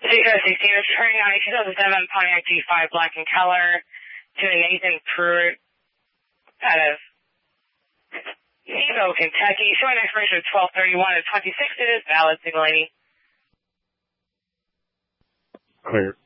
6016 is turning on a 2007 Pontiac G5 black in color to a Nathan Pruitt out of Nebo, Kentucky, showing expiration of 12/31 of 26. It is valid, single lady. Clear.